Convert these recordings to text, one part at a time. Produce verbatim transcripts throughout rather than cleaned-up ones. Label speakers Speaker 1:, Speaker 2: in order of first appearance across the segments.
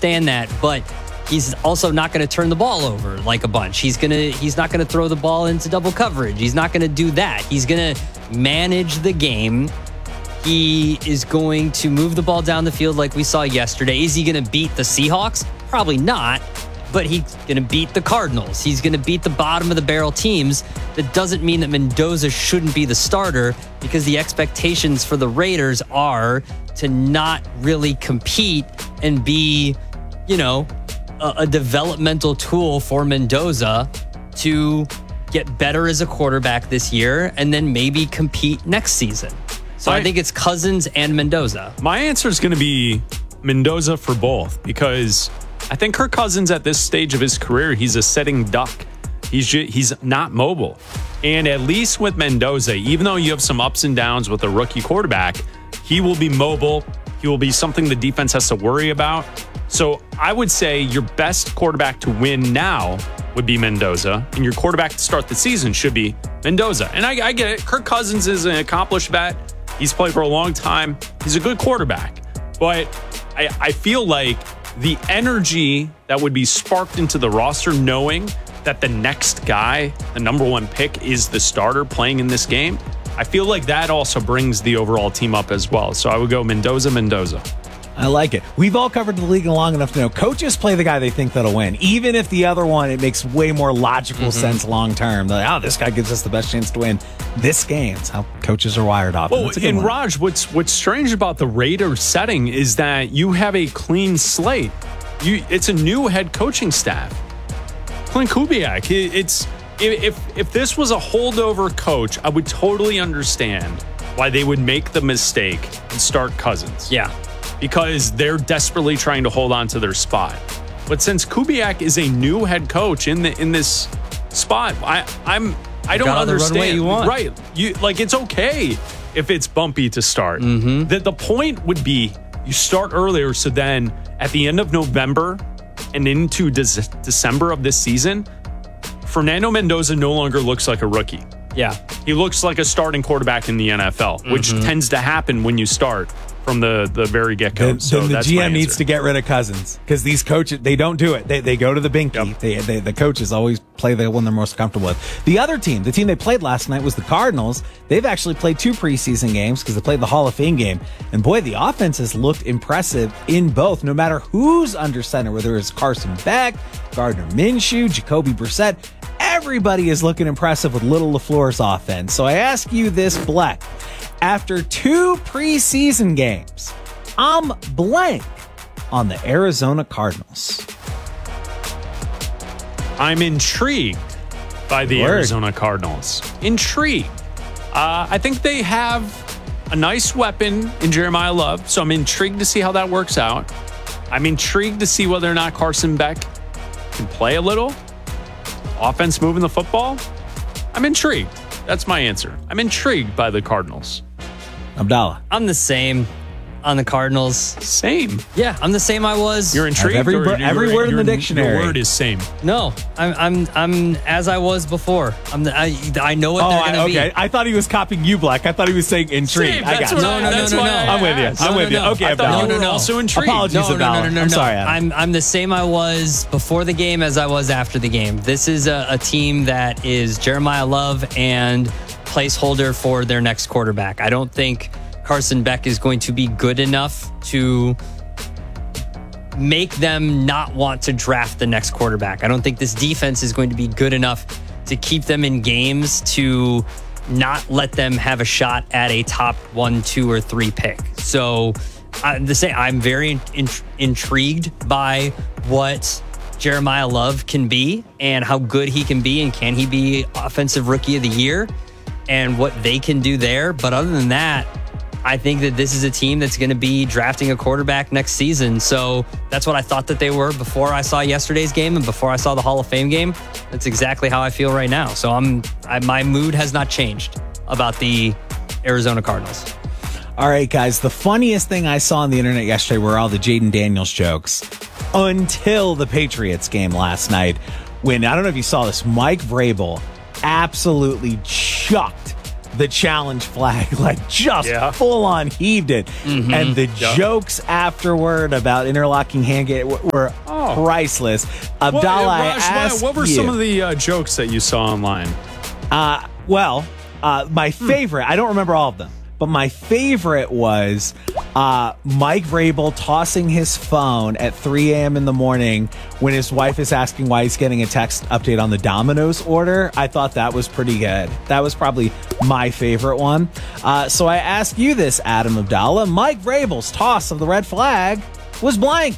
Speaker 1: understand that, but he's also not going to turn the ball over like a bunch. He's going to he's not going to throw the ball into double coverage. He's not going to do that. He's going to manage the game. He is going to move the ball down the field like we saw yesterday. Is he going to beat the Seahawks? Probably not, but he's going to beat the Cardinals. He's going to beat the bottom of the barrel teams. That doesn't mean that Mendoza shouldn't be the starter, because the expectations for the Raiders are to not really compete and be, you know, a, a developmental tool for Mendoza to get better as a quarterback this year and then maybe compete next season. So I, I think it's Cousins and Mendoza.
Speaker 2: My answer is going to be Mendoza for both, because I think Kirk Cousins at this stage of his career, he's a sitting duck. He's just, he's not mobile. And at least with Mendoza, even though you have some ups and downs with a rookie quarterback, he will be mobile. He will be something the defense has to worry about. So I would say your best quarterback to win now would be Mendoza, and your quarterback to start the season should be Mendoza. And I, I get it. Kirk Cousins is an accomplished vet. He's played for a long time. He's a good quarterback. But I, I feel like the energy that would be sparked into the roster knowing that the next guy, the number one pick, is the starter playing in this game, I feel like that also brings the overall team up as well. So I would go Mendoza, Mendoza.
Speaker 3: I like it. We've all covered the league long enough to know coaches play the guy they think that'll win. Even if the other one, it makes way more logical mm-hmm. sense long term. Like, oh, this guy gives us the best chance to win this game. It's how coaches are wired off.
Speaker 2: Well, and one. Raj, what's what's strange about the Raiders setting is that you have a clean slate. You, it's a new head coaching staff. Clint Kubiak. It, it's if if this was a holdover coach, I would totally understand why they would make the mistake and start Cousins.
Speaker 1: Yeah.
Speaker 2: Because they're desperately trying to hold on to their spot. But since Kubiak is a new head coach in the in this spot, I I'm I don't understand.
Speaker 1: You want.
Speaker 2: Right? You like it's okay if it's bumpy to start.
Speaker 1: Mm-hmm.
Speaker 2: The the point would be you start earlier, so then at the end of November and into De- December of this season, Fernando Mendoza no longer looks like a rookie.
Speaker 1: Yeah,
Speaker 2: he looks like a starting quarterback in the N F L, which mm-hmm. tends to happen when you start from the, the very get-go.
Speaker 3: Then,
Speaker 2: so
Speaker 3: then the
Speaker 2: that's
Speaker 3: G M needs to get rid of Cousins, because these coaches, they don't do it. They they go to the binky. Yep. They, they the coaches always play the one they're most comfortable with. The other team, the team they played last night was the Cardinals. They've actually played two preseason games because they played the Hall of Fame game. And boy, the offense has looked impressive in both, no matter who's under center, whether it's Carson Beck, Gardner Minshew, Jacoby Brissett. Everybody is looking impressive with Little LaFleur's offense. So I ask you this, Black. After two preseason games, I'm blank on the Arizona Cardinals.
Speaker 2: I'm intrigued by the
Speaker 3: Word.
Speaker 2: Arizona Cardinals. Intrigued. Uh, I think they have a nice weapon in Jeremiah Love, so I'm intrigued to see how that works out. I'm intrigued to see whether or not Carson Beck can play a little. Offense moving the football. I'm intrigued. That's my answer. I'm intrigued by the Cardinals.
Speaker 3: Abdallah.
Speaker 1: I'm the same on the Cardinals.
Speaker 2: Same.
Speaker 1: Yeah, I'm the same I was.
Speaker 2: You're intrigued?
Speaker 3: Every,
Speaker 2: or
Speaker 3: every
Speaker 2: you're,
Speaker 3: word in
Speaker 2: you're,
Speaker 3: the dictionary.
Speaker 2: Your word is same.
Speaker 1: No, I'm I'm I'm as I was before. I'm the, I I know what
Speaker 3: oh,
Speaker 1: they're going to
Speaker 3: I,
Speaker 1: be.
Speaker 3: okay. I thought he was copying you, Black. I thought he was saying intrigued.
Speaker 2: Same,
Speaker 3: I got
Speaker 2: that's
Speaker 3: you.
Speaker 2: what
Speaker 1: No,
Speaker 2: I-
Speaker 1: no, no,
Speaker 2: that's
Speaker 1: no,
Speaker 2: why
Speaker 1: no.
Speaker 2: I
Speaker 3: I'm with you.
Speaker 2: asked.
Speaker 3: I'm
Speaker 1: No,
Speaker 3: with
Speaker 1: no,
Speaker 3: you.
Speaker 1: no.
Speaker 3: Okay,
Speaker 2: I thought
Speaker 3: Abdallah.
Speaker 2: you were
Speaker 1: no, no.
Speaker 2: also intrigued.
Speaker 3: Apologies,
Speaker 1: No, no,
Speaker 3: Abdallah.
Speaker 1: no, no, no,
Speaker 3: I'm
Speaker 1: no.
Speaker 3: sorry, Adam.
Speaker 1: I'm I'm the same I was before the game as I was after the game. This is a, a team that is Jeremiah Love and placeholder for their next quarterback. I don't think Carson Beck is going to be good enough to make them not want to draft the next quarterback. I don't think this defense is going to be good enough to keep them in games to not let them have a shot at a top one, two, or three pick. So I'm the same. I'm very in, intrigued by what Jeremiah Love can be and how good he can be, and can he be offensive rookie of the year and what they can do there. But other than that, I think that this is a team that's going to be drafting a quarterback next season. So that's what I thought that they were before I saw yesterday's game and before I saw the Hall of Fame game. That's exactly how I feel right now. So I'm I, my mood has not changed about the Arizona Cardinals.
Speaker 3: All right, guys. The funniest thing I saw on the internet yesterday were all the Jaden Daniels jokes until the Patriots game last night, when, I don't know if you saw this, Mike Vrabel absolutely chucked the challenge flag, like just
Speaker 2: Yeah.
Speaker 3: full on heaved it.
Speaker 1: Mm-hmm.
Speaker 3: And the
Speaker 2: Yeah.
Speaker 3: jokes afterward about interlocking hand gate w- were
Speaker 2: Oh.
Speaker 3: priceless.
Speaker 2: What,
Speaker 3: Abdallah, I
Speaker 2: Raj, what-
Speaker 3: asked
Speaker 2: what were
Speaker 3: you,
Speaker 2: some of the uh, jokes that you saw online?
Speaker 3: Uh, well, uh, my favorite, I don't remember all of them, but my favorite was uh, Mike Vrabel tossing his phone at three a.m. in the morning when his wife is asking why he's getting a text update on the Domino's order. I thought that was pretty good. That was probably my favorite one. Uh, so I ask you this, Adam Abdallah. Mike Vrabel's toss of the red flag was blank.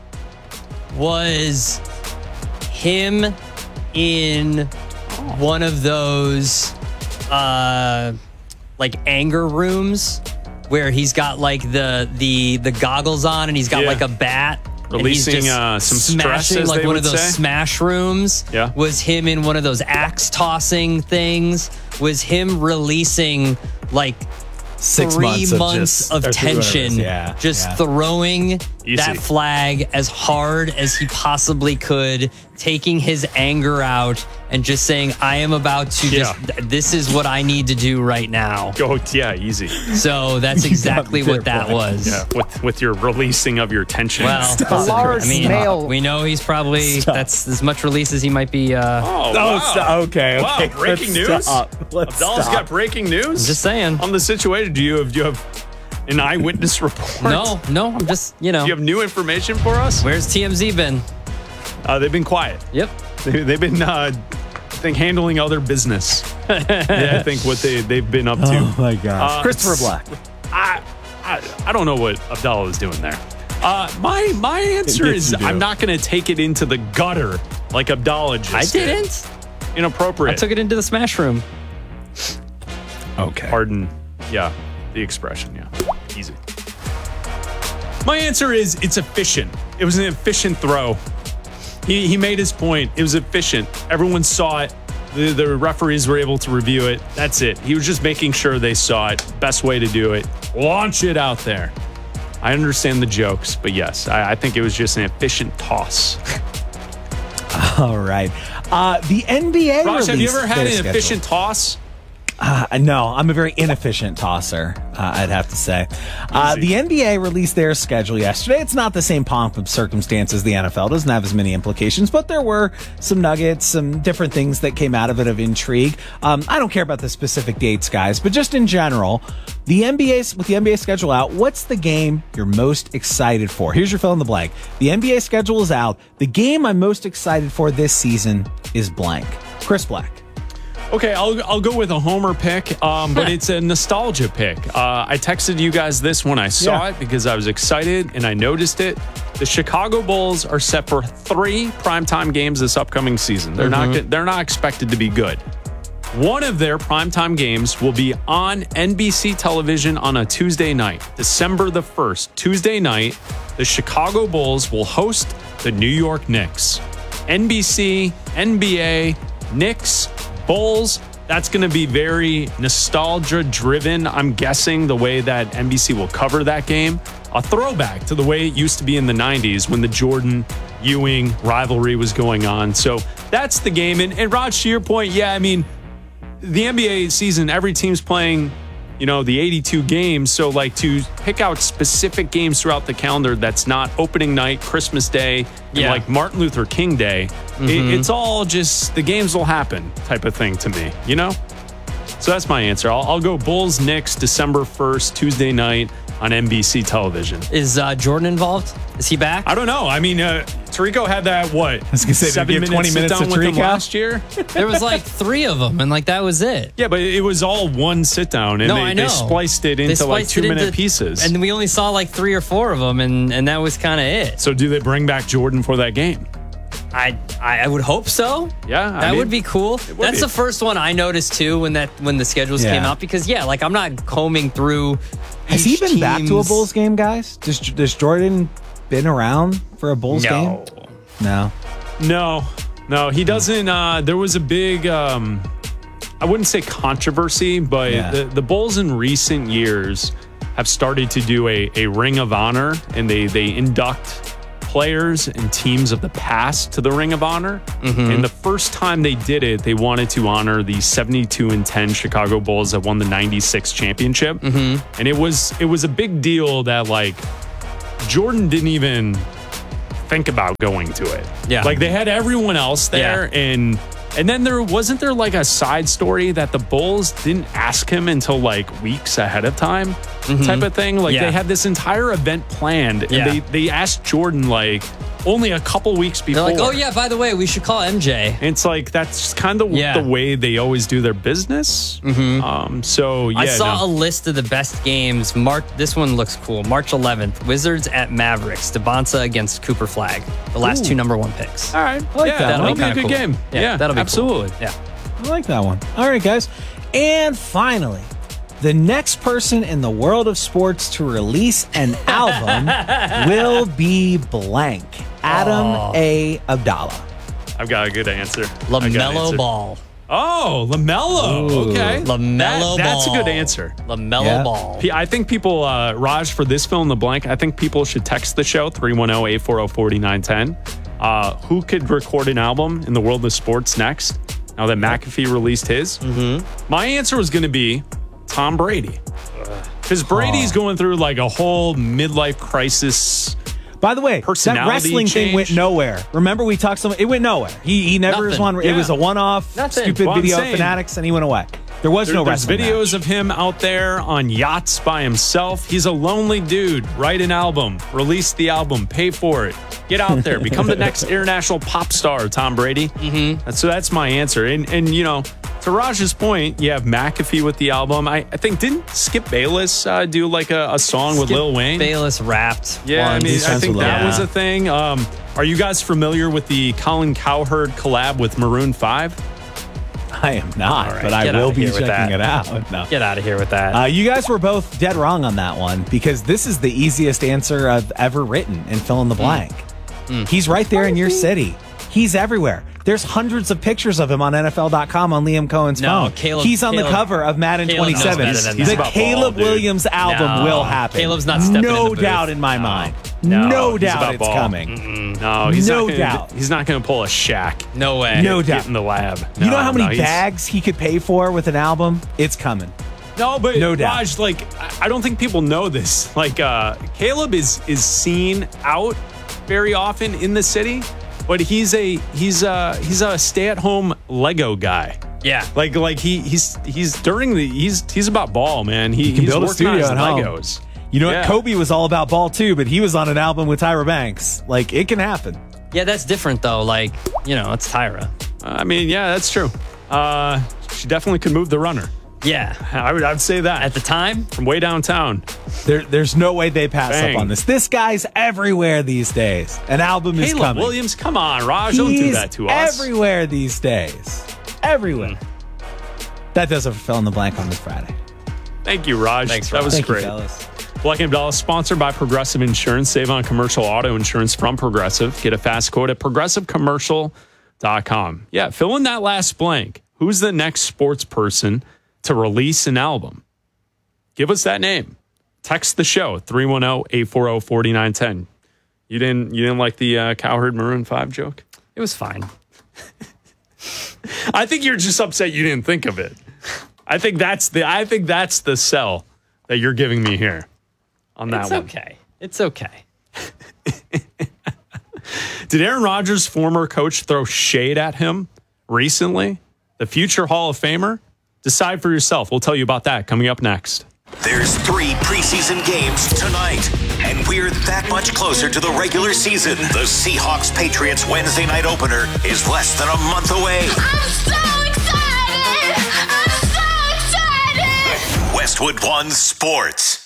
Speaker 1: Was him in one of those uh like anger rooms where he's got like the the the goggles on and he's got
Speaker 2: Yeah.
Speaker 1: like a bat and he's
Speaker 2: Releasing,
Speaker 1: just
Speaker 2: uh, some stress,
Speaker 1: smashing
Speaker 2: as
Speaker 1: like
Speaker 2: they
Speaker 1: one
Speaker 2: would
Speaker 1: of those
Speaker 2: say?
Speaker 1: smash rooms.
Speaker 2: Yeah.
Speaker 1: Was him in one of those axe tossing things? Was him releasing like
Speaker 3: Six
Speaker 1: three
Speaker 3: months of
Speaker 1: months
Speaker 3: just-
Speaker 1: of
Speaker 3: or three whatever it is.
Speaker 1: tension,
Speaker 3: Yeah,
Speaker 1: just
Speaker 3: yeah.
Speaker 1: throwing
Speaker 2: Easy.
Speaker 1: that flag as hard as he possibly could, taking his anger out and just saying, I am about to
Speaker 2: Yeah.
Speaker 1: just, this is what I need to do right now.
Speaker 2: Go, yeah, easy.
Speaker 1: So that's exactly
Speaker 3: fair
Speaker 1: what that
Speaker 3: point.
Speaker 1: was.
Speaker 2: Yeah, with with your releasing of your tension.
Speaker 1: Well,
Speaker 3: Stop.
Speaker 1: listen,
Speaker 4: Large
Speaker 1: I mean,
Speaker 4: snail.
Speaker 1: we know he's probably,
Speaker 3: Stop.
Speaker 1: that's as much release as he might be. Uh,
Speaker 2: oh,
Speaker 3: Oh,
Speaker 2: wow.
Speaker 3: stop. okay,
Speaker 2: Wow,
Speaker 3: okay.
Speaker 2: breaking
Speaker 3: Let's
Speaker 2: news?
Speaker 3: stop. Let's
Speaker 2: Abdallah's
Speaker 3: stop.
Speaker 2: got breaking news.
Speaker 1: just saying.
Speaker 2: on the situation. Do you have do you have an eyewitness report?
Speaker 1: No, no, I'm just, you know,
Speaker 2: Do you have new information for us?
Speaker 1: where's T M Z been?
Speaker 2: Uh, they've been quiet.
Speaker 1: Yep.
Speaker 2: They, they've been, uh, I think, handling other business. yeah, I think what they they've been up to.
Speaker 3: Oh my gosh.
Speaker 2: Uh,
Speaker 3: Christopher Black.
Speaker 2: I, I I don't know what Abdallah was doing there. Uh, my my answer
Speaker 3: Yes,
Speaker 2: is
Speaker 3: you do.
Speaker 2: I'm not going to take it into the gutter like Abdallah just
Speaker 1: I
Speaker 2: did.
Speaker 1: didn't.
Speaker 2: Inappropriate.
Speaker 1: I took it into the smash room.
Speaker 3: Okay.
Speaker 2: Pardon, yeah, the expression, yeah. Easy. My answer is it's efficient. It was an efficient throw. He, he made his point. It was efficient. Everyone saw it. The, the referees were able to review it. That's it. He was just making sure they saw it. Best way to do it. Launch it out there. I understand the jokes, but yes, I, I think it was just an efficient toss.
Speaker 3: All right. Uh, the N B A
Speaker 2: Raj, have you
Speaker 3: released
Speaker 2: ever had
Speaker 3: their
Speaker 2: an
Speaker 3: schedule.
Speaker 2: efficient toss?
Speaker 3: Uh, no, I'm a very inefficient tosser, uh, I'd have to say. Uh,
Speaker 2: Easy.
Speaker 3: the N B A released their schedule yesterday. It's not the same pomp of circumstance as the N F L. It doesn't have as many implications, but there were some nuggets, some different things that came out of it of intrigue. Um, I don't care about the specific dates, guys, but just in general, the N B A, with the N B A schedule out, what's the game you're most excited for? Here's your fill in the blank. The N B A schedule is out. The game I'm most excited for this season is blank. Chris Black.
Speaker 2: Okay, I'll I'll go with a homer pick, um, but it's a nostalgia pick. Uh, I texted you guys this when I saw
Speaker 3: Yeah.
Speaker 2: it because I was excited and I noticed it. The Chicago Bulls are set for three primetime games this upcoming season. They're not go- they're not expected to be good. One of their primetime games will be on N B C television on a Tuesday night, December the first. Tuesday night, the Chicago Bulls will host the New York Knicks. N B C, N B A, Knicks, Bulls. That's going to be very nostalgia driven. I'm guessing the way that N B C will cover that game. A throwback to the way it used to be in the nineties when the Jordan Ewing rivalry was going on. So that's the game. And, and Raj, to your point, yeah, I mean, the N B A season, every team's playing, you know, the eighty-two games. So, like, to pick out specific games throughout the calendar that's not opening night, Christmas Day, and
Speaker 1: Yeah.
Speaker 2: like Martin Luther King Day, it, it's all just the games will happen type of thing to me, you know? So that's my answer. I'll, I'll go Bulls Knicks December first, Tuesday night on N B C television.
Speaker 1: Is uh, Jordan involved? Is he back?
Speaker 2: I don't know. I mean, uh, Tarico had that, what?
Speaker 3: was gonna say, did
Speaker 2: seven
Speaker 3: he give
Speaker 2: minutes
Speaker 3: twenty minutes
Speaker 2: sit down
Speaker 3: to
Speaker 2: with him
Speaker 3: Tarico?
Speaker 2: last year?
Speaker 1: There was like three of them, and like that was it.
Speaker 2: Yeah, but it was all one sit down, and
Speaker 1: No,
Speaker 2: they,
Speaker 1: I know.
Speaker 2: they spliced it
Speaker 1: They
Speaker 2: into like
Speaker 1: spliced
Speaker 2: two
Speaker 1: it
Speaker 2: minute
Speaker 1: into-
Speaker 2: pieces.
Speaker 1: and we only saw like three or four of them, and and that was kind of it.
Speaker 2: So do they bring back Jordan for that game?
Speaker 1: I I I would hope so.
Speaker 2: Yeah, I
Speaker 1: that
Speaker 2: mean,
Speaker 1: would be cool.
Speaker 2: would
Speaker 1: That's
Speaker 2: be.
Speaker 1: the first one I noticed too when that when the schedules
Speaker 3: Yeah.
Speaker 1: came out because yeah, like I'm not combing through.
Speaker 3: Has he
Speaker 1: each
Speaker 3: been back to a
Speaker 1: team's-
Speaker 3: Bulls game, guys? Does, does Jordan been around for a Bulls
Speaker 1: No.
Speaker 3: game? No.
Speaker 2: No, no, he doesn't. Uh, there was a big, um, I wouldn't say controversy, but
Speaker 3: Yeah.
Speaker 2: the, the Bulls in recent years have started to do a, a Ring of Honor, and they they induct players and teams of the past to the Ring of Honor. Mm-hmm. And the first time they did it, they wanted to honor the seventy-two and ten Chicago Bulls that won the ninety-six championship. Mm-hmm. And it was it was a big deal that, like, Jordan didn't even think about going to it.
Speaker 1: Yeah.
Speaker 2: Like, they had everyone else there,
Speaker 1: yeah.
Speaker 2: and and then there wasn't there like a side story that the Bulls didn't ask him until like weeks ahead of time, mm-hmm. type of thing. Like,
Speaker 1: yeah.
Speaker 2: they had this entire event planned, and
Speaker 1: yeah.
Speaker 2: they they asked Jordan like only a couple weeks before.
Speaker 1: They're like, oh yeah, by the way, we should call M J.
Speaker 2: And it's like, that's kind of
Speaker 1: yeah.
Speaker 2: the way they always do their business. Mm-hmm. Um, so yeah,
Speaker 1: I saw
Speaker 2: no.
Speaker 1: a list of the best games. March. This one looks cool. March eleventh, Wizards at Mavericks. Debonsa against Cooper Flag. The last
Speaker 3: Ooh.
Speaker 1: two number one picks.
Speaker 2: All right,
Speaker 3: I like
Speaker 2: yeah,
Speaker 3: that.
Speaker 2: that'll,
Speaker 3: That'll
Speaker 2: be
Speaker 1: be
Speaker 2: a good
Speaker 1: cool.
Speaker 2: game.
Speaker 1: Yeah,
Speaker 2: Yeah,
Speaker 1: that'll be
Speaker 2: absolutely.
Speaker 1: Cool. Yeah,
Speaker 3: I like that one. All right, guys. And finally, the next person in the world of sports to release an album will be blank. Adam
Speaker 1: Oh.
Speaker 3: A. Abdallah.
Speaker 2: I've got a good answer. I got an
Speaker 1: LaMelo
Speaker 2: answer.
Speaker 1: Ball.
Speaker 2: Oh, LaMelo.
Speaker 3: Ooh.
Speaker 2: Okay.
Speaker 1: LaMelo
Speaker 2: That-
Speaker 1: Ball.
Speaker 2: That's a good answer.
Speaker 1: LaMelo
Speaker 3: Yeah.
Speaker 1: Ball.
Speaker 2: P- I think people, uh, Raj, for this fill in the blank, I think people should text the show, three one zero, eight four zero, four nine one zero. Uh, who could record an album in the world of sports next, now that McAfee released his? Mm-hmm. My answer was going to be Tom Brady. Because Brady's
Speaker 3: Oh.
Speaker 2: going through like a whole midlife crisis.
Speaker 3: By the way, that
Speaker 2: Personality
Speaker 3: wrestling thing
Speaker 2: change.
Speaker 3: went nowhere. Remember, we talked some. It went nowhere. He he never
Speaker 1: Nothing.
Speaker 3: was one. It
Speaker 2: Yeah.
Speaker 3: was a one-off,
Speaker 1: Nothing.
Speaker 3: stupid
Speaker 2: Well, I'm
Speaker 3: video of
Speaker 2: saying-
Speaker 3: fanatics, and he went away. There was
Speaker 2: There-
Speaker 3: no
Speaker 2: there's
Speaker 3: wrestling.
Speaker 2: videos
Speaker 3: match.
Speaker 2: of him out there on yachts by himself. He's a lonely dude. Write an album, release the album, pay for it, get out there, become the next international pop star, Tom Brady. Mm-hmm. So that's my answer. And and you know, to Raj's point, you have McAfee with the album. I, I think didn't Skip Bayless uh, do like a, a song with
Speaker 1: Skip
Speaker 2: Lil Wayne?
Speaker 1: Bayless rapped.
Speaker 2: Yeah, I
Speaker 1: once.
Speaker 2: mean,
Speaker 3: He's
Speaker 2: I
Speaker 3: friends
Speaker 2: think
Speaker 3: with
Speaker 2: that
Speaker 3: Lil
Speaker 2: was
Speaker 1: Wayne.
Speaker 2: a thing. Um, are you guys familiar with the Colin Cowherd collab with Maroon five?
Speaker 3: I am not,
Speaker 1: All right,
Speaker 3: but I
Speaker 1: get
Speaker 3: will
Speaker 1: outta
Speaker 3: be
Speaker 1: here with
Speaker 3: checking
Speaker 1: that.
Speaker 3: it out. No.
Speaker 1: Get out of here with that.
Speaker 3: Uh, you guys were both dead wrong on that one because this is the easiest answer I've ever written in fill in the blank. He's right there in your city. He's everywhere. There's hundreds of pictures of him on N F L dot com on Liam Cohen's
Speaker 1: No,
Speaker 3: phone.
Speaker 1: Caleb-
Speaker 3: He's on
Speaker 1: Caleb-
Speaker 3: the cover of Madden
Speaker 1: Caleb knows
Speaker 3: twenty-seven.
Speaker 1: better than
Speaker 2: He's
Speaker 3: The
Speaker 2: about
Speaker 3: Caleb
Speaker 2: ball, dude.
Speaker 3: Williams album
Speaker 1: No.
Speaker 3: will happen.
Speaker 1: Caleb's not stepping
Speaker 3: No
Speaker 1: in the booth.
Speaker 3: doubt in my
Speaker 2: No.
Speaker 3: mind.
Speaker 2: No,
Speaker 3: No,
Speaker 2: he's
Speaker 3: doubt
Speaker 2: about
Speaker 3: it's
Speaker 2: ball.
Speaker 3: coming.
Speaker 2: No, he's
Speaker 3: No
Speaker 2: not gonna,
Speaker 3: doubt.
Speaker 2: He's not going to pull a Shaq.
Speaker 1: no way.
Speaker 3: No
Speaker 2: Get
Speaker 3: doubt.
Speaker 2: in the lab.
Speaker 3: You know
Speaker 2: No,
Speaker 3: how many
Speaker 2: no, he's-
Speaker 3: bags he could pay for with an album? It's coming.
Speaker 2: No, but
Speaker 3: No doubt.
Speaker 2: Raj, like, I- I don't think people know this. Like, uh, Caleb is is seen out very often in the city, but he's a he's a he's a stay at home Lego guy.
Speaker 1: Yeah.
Speaker 2: Like like he he's he's during the he's he's about ball, man. He,
Speaker 3: can
Speaker 2: he's
Speaker 3: build a
Speaker 2: working on
Speaker 3: studio
Speaker 2: his
Speaker 3: at home.
Speaker 2: Legos.
Speaker 3: You know
Speaker 2: Yeah.
Speaker 3: what? Kobe was all about ball too, but he was on an album with Tyra Banks. Like, it can happen.
Speaker 1: Yeah, that's different though. Like, you know, it's Tyra.
Speaker 2: I mean, yeah, that's true. Uh, she definitely could move the runner.
Speaker 1: Yeah.
Speaker 2: I would I'd say that
Speaker 1: At the time,
Speaker 2: from way downtown.
Speaker 3: There, there's no way they pass
Speaker 2: Bang.
Speaker 3: up on this. This guy's everywhere these days. An album is
Speaker 2: Caleb
Speaker 3: coming.
Speaker 2: Williams, come on, Raj, don't do
Speaker 3: He's
Speaker 2: that to us.
Speaker 3: everywhere these days. Everywhere. That does it for Fill in the Blank on this Friday.
Speaker 2: Thank you, Raj.
Speaker 1: Thanks,
Speaker 2: that
Speaker 1: Raj.
Speaker 2: was
Speaker 3: Thank
Speaker 2: great.
Speaker 3: you, fellas.
Speaker 2: Black and Abdallah, sponsored by Progressive Insurance. Save on commercial auto insurance from Progressive. Get a fast quote at progressive commercial dot com. Yeah, fill in that last blank. Who's the next sports person to release an album? Give us that name. Text the show, three one zero, eight four zero, four nine one zero. You didn't you didn't like the uh, Cowherd Maroon five joke?
Speaker 1: it was fine.
Speaker 2: I think you're just upset you didn't think of it. I think that's the I think that's the sell that you're giving me here on that
Speaker 1: It's
Speaker 2: one.
Speaker 1: okay. It's okay.
Speaker 2: Did Aaron Rodgers' former coach throw shade at him recently? The future Hall of Famer? Decide for yourself. We'll tell you about that coming up next.
Speaker 4: There's three preseason games tonight, and we're that much closer to the regular season. The Seahawks-Patriots Wednesday night opener is less than a month away.
Speaker 5: I'm so excited! I'm so excited!
Speaker 4: Westwood One Sports.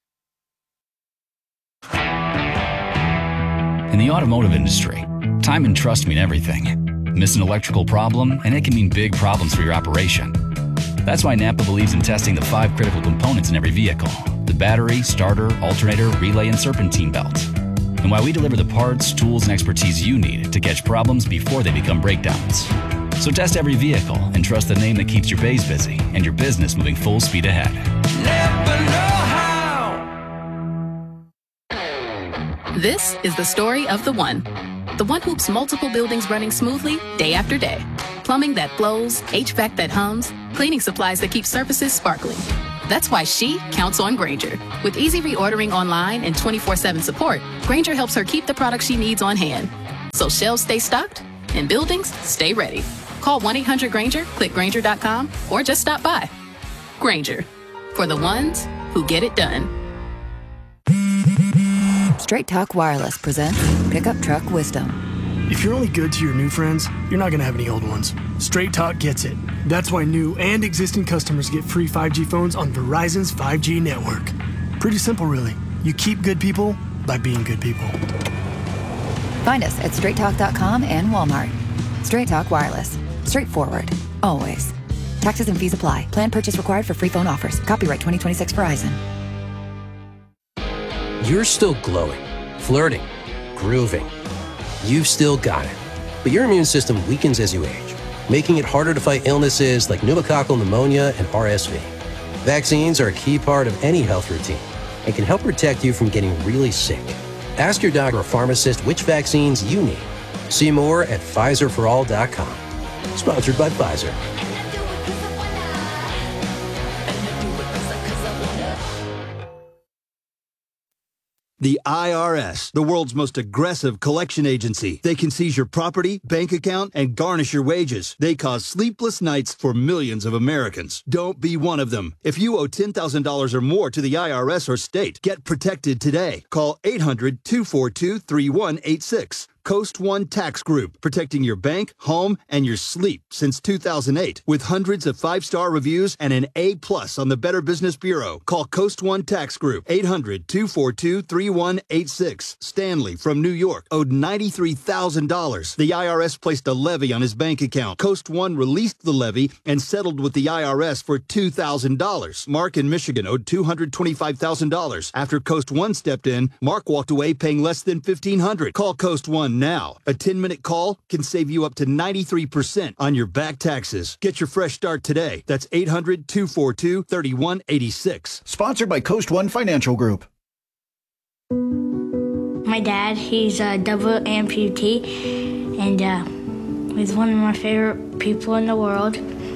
Speaker 6: In the automotive industry, time and trust mean everything. Miss an electrical problem, and it can mean big problems for your operation. That's why Napa believes in testing the five critical components in every vehicle: the battery, starter, alternator, relay, and serpentine belt. And why we deliver the parts, tools, and expertise you need to catch problems before they become breakdowns. So test every vehicle and trust the name that keeps your bays busy and your business moving full speed ahead.
Speaker 5: Never know how.
Speaker 7: This is the story of the one. The one who keeps multiple buildings running smoothly day after day. Plumbing that flows, H V A C that hums, cleaning supplies that keep surfaces sparkling. That's why she counts on Grainger. With easy reordering online and twenty-four seven support, Grainger helps her keep the products she needs on hand. So shelves stay stocked and buildings stay ready. Call one eight hundred Grainger, click Grainger dot com, or just stop by. Grainger, for the ones who get it done.
Speaker 8: Straight Talk Wireless presents Pickup Truck Wisdom.
Speaker 9: If you're only good to your new friends, you're not going to have any old ones. Straight Talk gets it. That's why new and existing customers get free five G phones on Verizon's five G network. Pretty simple, really. You keep good people by being good people.
Speaker 8: Find us at straight talk dot com and Walmart. Straight Talk Wireless. Straightforward. Always. Taxes and fees apply. Plan purchase required for free phone offers. Copyright twenty twenty-six Verizon.
Speaker 10: You're still glowing, flirting, grooving. You've still got it. But your immune system weakens as you age, making it harder to fight illnesses like pneumococcal pneumonia and R S V. Vaccines are a key part of any health routine and can help protect you from getting really sick. Ask your doctor or pharmacist which vaccines you need. See more at Pfizer for all dot com. Sponsored by Pfizer.
Speaker 11: The I R S, the world's most aggressive collection agency. They can seize your property, bank account, and garnish your wages. They cause sleepless nights for millions of Americans. Don't be one of them. If you owe ten thousand dollars or more to the I R S or state, get protected today. Call eight hundred, two four two, three one eight six. Coast One Tax Group, protecting your bank, home, and your sleep since two thousand eight. With hundreds of five-star reviews and an A plus on the Better Business Bureau. Call Coast One Tax Group, eight hundred, two four two, three one eight six. Stanley from New York owed ninety-three thousand dollars. The I R S placed a levy on his bank account. Coast One released the levy and settled with the I R S for two thousand dollars. Mark in Michigan owed two hundred twenty-five thousand dollars. After Coast One stepped in, Mark walked away paying less than fifteen hundred dollars. Call Coast One now. A ten-minute call can save you up to ninety-three percent on your back taxes. Get your fresh start today. That's eight hundred, two four two, three one eight six.
Speaker 12: Sponsored by Coast One Financial Group.
Speaker 13: My dad, he's a double amputee, and uh, he's one of my favorite people in the world.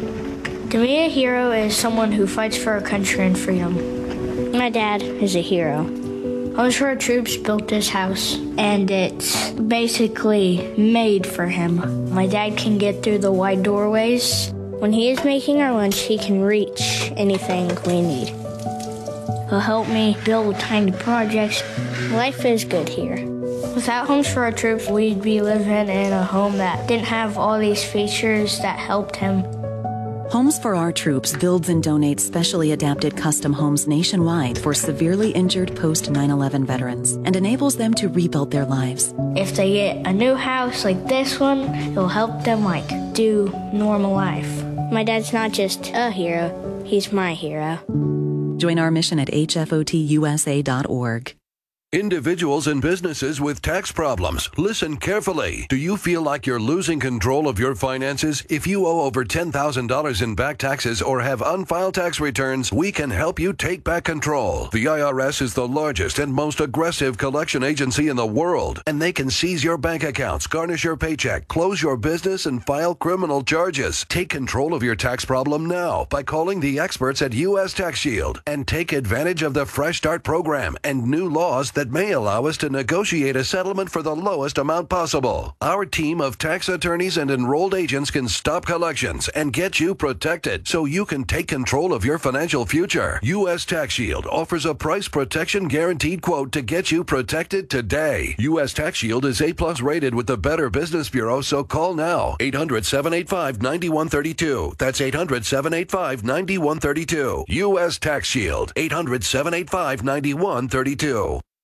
Speaker 13: To me, a hero is someone who fights for our country and freedom. My dad is a hero. Homes for Our Troops built this house, and it's basically made for him. My dad can get through the wide doorways. When he is making our lunch, he can reach anything we need. He'll help me build tiny projects. Life is good here. Without Homes for Our Troops, we'd be living in a home that didn't have all these features that helped him.
Speaker 14: Homes for Our Troops builds and donates specially adapted custom homes nationwide for severely injured post nine eleven veterans and enables them to rebuild their lives.
Speaker 13: If they get a new house like this one, it'll help them like do normal life. My dad's not just a hero, he's my hero.
Speaker 14: Join our mission at H F O T U S A dot org.
Speaker 15: Individuals and businesses with tax problems, listen carefully. Do you feel like you're losing control of your finances? If you owe over ten thousand dollars in back taxes or have unfiled tax returns, we can help you take back control. The I R S is the largest and most aggressive collection agency in the world, and they can seize your bank accounts, garnish your paycheck, close your business, and file criminal charges. Take control of your tax problem now by calling the experts at U S Tax Shield and take advantage of the Fresh Start program and new laws that may allow us to negotiate a settlement for the lowest amount possible. Our team of tax attorneys and enrolled agents can stop collections and get you protected so you can take control of your financial future. U S Tax Shield offers a price protection guaranteed quote to get you protected today. U S Tax Shield is A plus rated with the Better Business Bureau, so call now. eight hundred, seven eight five, nine one three two. That's eight hundred, seven eight five, nine one three two. U S Tax Shield. eight hundred, seven eight five, nine one three two.